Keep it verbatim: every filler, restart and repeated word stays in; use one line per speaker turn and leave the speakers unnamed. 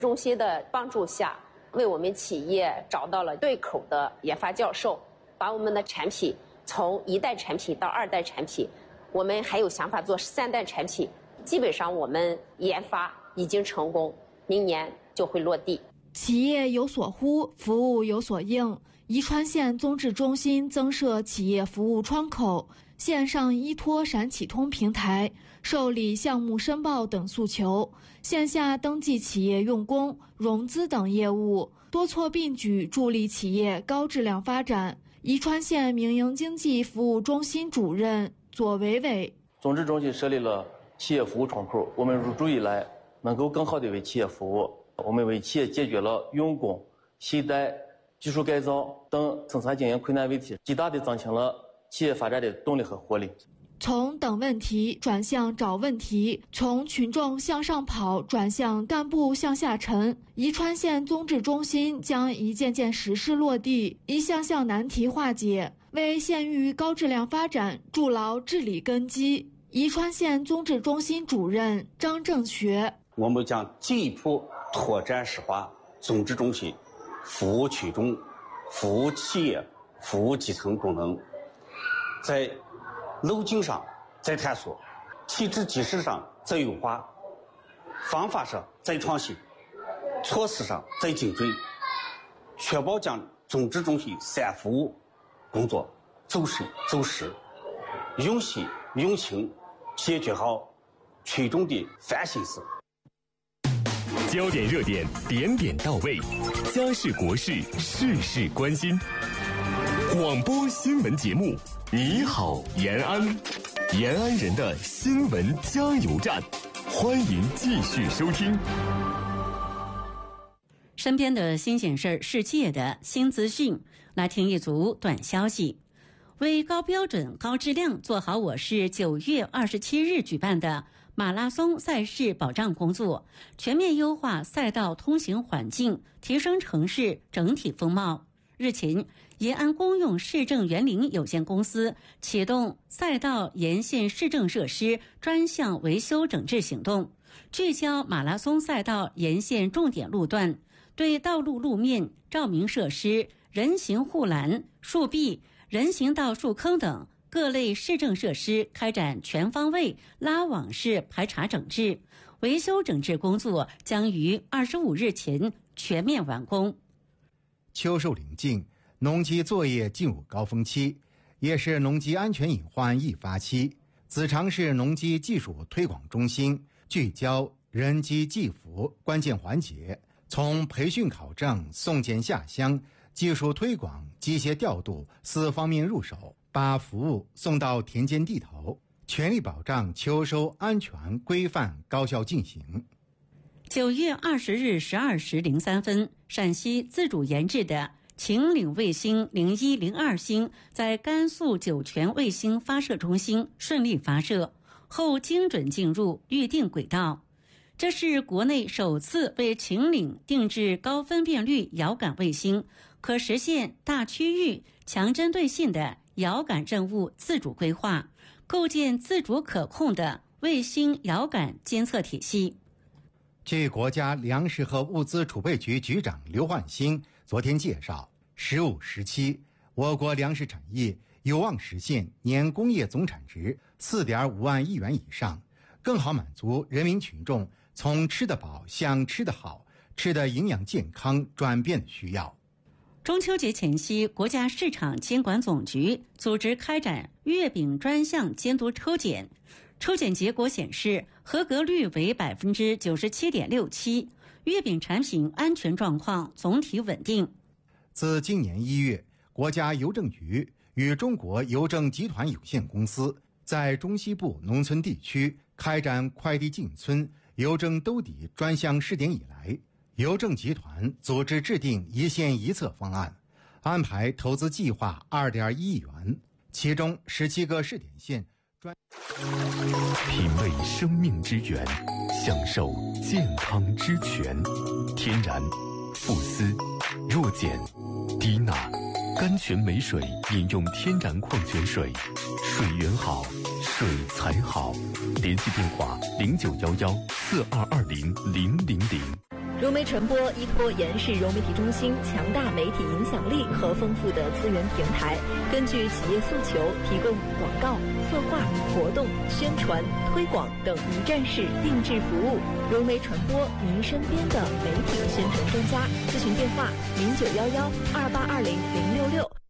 中心的帮助下，为我们企业找到了对口的研发教授，把我们的产品从一代产品到二代产品，我们还有想法做三代产品，基本上我们研发已经成功，明年就会落地。
企业有所呼，服务有所应。宜川县综治中心增设企业服务窗口，线上依托陕企通平台受理项目申报等诉求，线下登记企业用工、融资等业务，多措并举助力企业高质量发展。宜川县民营经济服务中心主任左伟伟：
综治中心设立了企业服务窗口，我们入驻以来能够更好地为企业服务。我们为企业解决了用工、携带、技术改造等生产经营困难问题，极大地增强了企业发展的动力和活力。
从等问题转向找问题，从群众向上跑转向干部向下沉。宜川县综治中心将一件件实事落地，一项项难题化解，为县域高质量发展筑牢治理根基。宜川县综治中心主任张正学：
我们将进一步拓展深化综治中心服务群众、服务企业、服务基层功能，在路径上再探索，体制机制上再优化，方法上再创新，措施上再精准，确保将综治中心三服务工作走深走实，用心用情解决好群众的烦心事。
焦点热点，点点到位，家事国事，事事关心。广播新闻节目，你好延安，延安人的新闻加油站，欢迎继续收听。
身边的新鲜事儿，世界的新资讯，来听一组短消息。为高标准、高质量做好我市九月二十七日举办的马拉松赛事保障工作，全面优化赛道通行环境，提升城市整体风貌。日前，延安公用市政园林有限公司启动赛道沿线市政设施专项维修整治行动，聚焦马拉松赛道沿线重点路段，对道路路面、照明设施、人行护栏、树壁、人行道树坑等各类市政设施开展全方位拉网式排查整治，维修整治工作将于二十五日前全面完工。
秋收临近，农机作业进入高峰期，也是农机安全隐患易发期。子长市农机技术推广中心聚焦人机技服关键环节，从培训考证、送检下乡、技术推广、机械调度四方面入手，把服务送到田间地头，全力保障秋收安全规范高效进行。
九月二十日十二时零三分，陕西自主研制的秦岭卫星零一零二星在甘肃酒泉卫星发射中心顺利发射后，精准进入预定轨道。这是国内首次为秦岭定制高分辨率遥感卫星，可实现大区域强针对性的遥感任务自主规划，构建自主可控的卫星遥感监测体系。
据国家粮食和物资储备局局长刘焕星昨天介绍，十五时期，我国粮食产业有望实现年工业总产值 四点五万亿元以上，更好满足人民群众从吃得饱向吃得好、吃得营养健康转变的需要。
中秋节前夕，国家市场监管总局组织开展月饼专项监督抽检，抽检结果显示，合格率为 百分之九十七点六七， 月饼产品安全状况总体稳定。
自今年一月，国家邮政局与中国邮政集团有限公司在中西部农村地区开展快递进村、邮政兜底专项试点以来，邮政集团组织制定一线一策方案，安排投资计划 二点一亿元，其中十七个试点县专
品味生命之源，享受健康之泉。天然、富斯、弱碱、低钠、甘泉美水，饮用天然矿泉水，水源好，水才好。联系电话零九幺幺四二二零零零零。
融媒传播依托延世融媒体中心强大媒体影响力和丰富的资源平台，根据企业诉求，提供广告、策划、活动、宣传、推广等一站式定制服务。融媒传播，您身边的媒体宣传专家。咨询电话：零九幺幺二八二零零六六。